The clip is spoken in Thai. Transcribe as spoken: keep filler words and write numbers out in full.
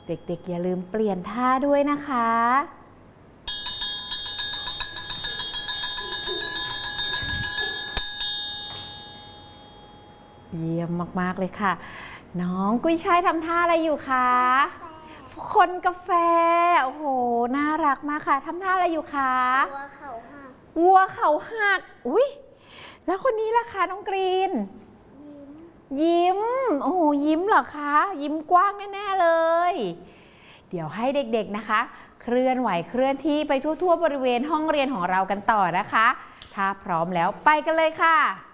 เด็กๆอย่าลืมเปลี่ยนท่าด้วยนะคะเยี่ยมมากๆเลยค่ะน้องกุ้ยช่ายทำท่าอะไรอยู่คะคนกาแฟโอ้โหน่ารักมากค่ะทำท่าอะไรอยู่คะวัวเขาหักวัวเขาหักอุ้ยแล้วคนนี้ล่ะคะน้องกรีนยิ้มโอ้โหยิ้มเหรอคะยิ้มกว้างแน่ๆเลยเดี๋ยวให้เด็กๆนะคะเคลื่อนไหวเคลื่อนที่ไปทั่วๆบริเวณห้องเรียนของเรากันต่อนะคะถ้าพร้อมแล้วไปกันเลยค่ะ